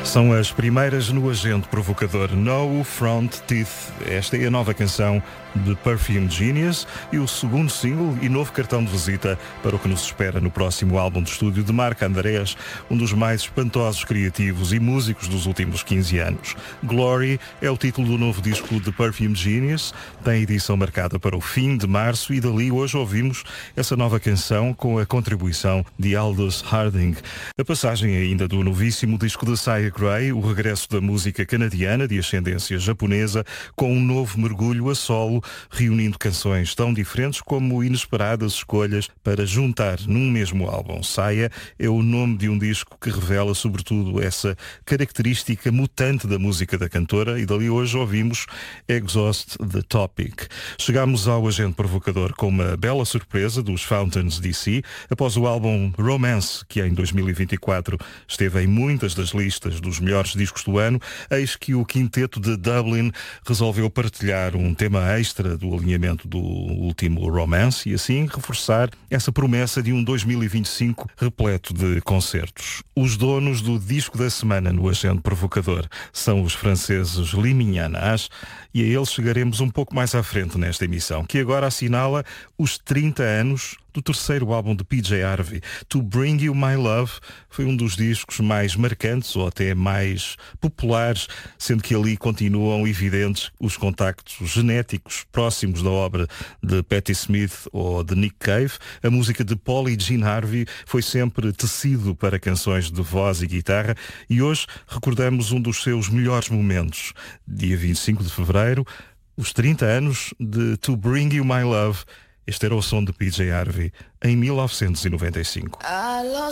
São as primeiras no Agente Provocador, No Front Teeth. Esta é a nova canção de Perfume Genius e o segundo single e novo cartão de visita para o que nos espera no próximo álbum de estúdio de Marc Andrés, um dos mais espantosos criativos e músicos dos últimos 15 anos. Glory é o título do novo disco de Perfume Genius, tem edição marcada para o fim de março e dali hoje ouvimos essa nova canção com a contribuição de Aldous Harding. A passagem ainda do novíssimo disco de Sia Gray, o regresso da música canadiana de ascendência japonesa com um novo mergulho a solo, reunindo canções tão diferentes como inesperadas escolhas para juntar num mesmo álbum. Sia é o nome de um disco que revela sobretudo essa característica mutante da música da cantora e dali hoje ouvimos Exhaust the Topic. Chegámos ao Agente Provocador com uma bela surpresa dos Fountains DC, após o álbum Romance, que em 2024 esteve em muitas das listas dos melhores discos do ano, eis que o quinteto de Dublin resolveu partilhar um tema extra do alinhamento do último Romance e assim reforçar essa promessa de um 2025 repleto de concertos. Os donos do disco da semana no Agente Provocador são os franceses Liminhanas e a eles chegaremos um pouco mais à frente nesta emissão, que agora assinala os 30 anos do terceiro álbum de PJ Harvey. To Bring You My Love foi um dos discos mais marcantes ou até mais populares, sendo que ali continuam evidentes os contactos genéticos próximos da obra de Patti Smith ou de Nick Cave. A música de Paul e Gene Harvey foi sempre tecido para canções de voz e guitarra e hoje recordamos um dos seus melhores momentos. Dia 25 de fevereiro, os 30 anos de To Bring You My Love. Este era o som de PJ Harvey em 1995.